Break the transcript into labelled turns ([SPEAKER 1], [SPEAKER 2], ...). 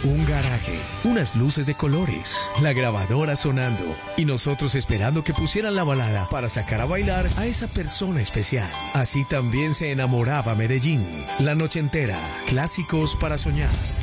[SPEAKER 1] un garaje, unas luces de colores, la grabadora sonando y nosotros esperando que pusieran la balada para sacar a bailar a esa persona especial. Así también se enamoraba Medellín. La noche entera, clásicos para soñar.